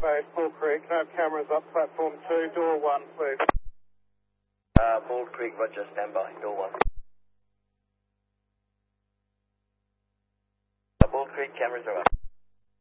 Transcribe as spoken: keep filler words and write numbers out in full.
eight, Bull Creek. Can I have cameras up platform two, door one, please? Uh, Bull Creek, roger, stand by, door one. Uh, Bull Creek, cameras are up.